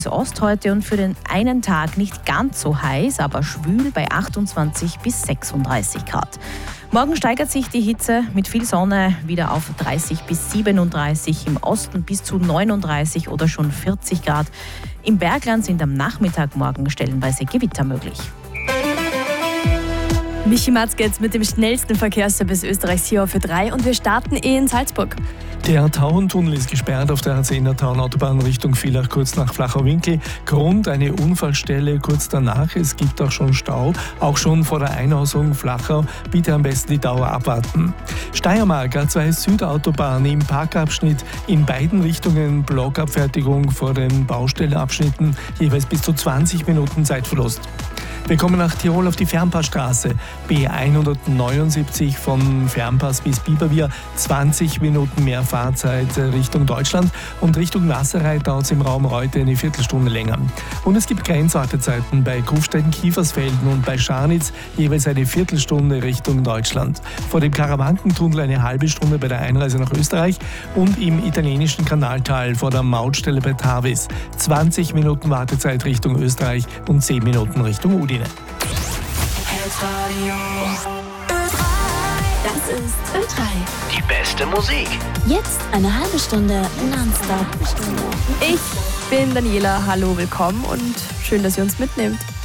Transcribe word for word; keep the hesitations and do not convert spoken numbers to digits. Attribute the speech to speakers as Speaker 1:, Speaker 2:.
Speaker 1: Ost heute und für den einen Tag nicht ganz so heiß, aber schwül bei achtundzwanzig bis sechsunddreißig Grad. Morgen steigert sich die Hitze mit viel Sonne wieder auf dreißig bis siebenunddreißig, im Osten bis zu neununddreißig oder schon vierzig Grad. Im Bergland sind am Nachmittag morgen stellenweise Gewitter möglich.
Speaker 2: Michi Matzke jetzt mit dem schnellsten Verkehrsservice Österreichs hier auf Ö drei und wir starten eh in Salzburg.
Speaker 3: Der Tauerntunnel ist gesperrt auf der A zehner Tauernautobahn Richtung Villach kurz nach Flachau-Winkel. Grund eine Unfallstelle kurz danach. Es gibt auch schon Stau, auch schon vor der Einhausung Flachau. Bitte am besten die Dauer abwarten. Steiermark A zwei Südautobahn im Parkabschnitt in beiden Richtungen Blockabfertigung vor den Baustellenabschnitten. Jeweils bis zu zwanzig Minuten Zeitverlust. Wir kommen nach Tirol auf die Fernpassstraße. B hundertneunundsiebzig von Fernpass bis Biberwier. zwanzig Minuten mehr Fahrzeit Richtung Deutschland. Und Richtung Nasserreit dauert es im Raum Reute eine Viertelstunde länger. Und es gibt Grenzwartezeiten bei Kufstein-Kiefersfelden und bei Scharnitz jeweils eine Viertelstunde Richtung Deutschland. Vor dem Karawankentunnel eine halbe Stunde bei der Einreise nach Österreich und im italienischen Kanaltal vor der Mautstelle bei Tavis. zwanzig Minuten Wartezeit Richtung Österreich und zehn Minuten Richtung Udine.
Speaker 4: Das ist Ö drei.
Speaker 5: Die beste Musik.
Speaker 4: Jetzt eine halbe Stunde nonstop.
Speaker 2: Ich bin Daniela, hallo, willkommen und schön, dass ihr uns mitnehmt.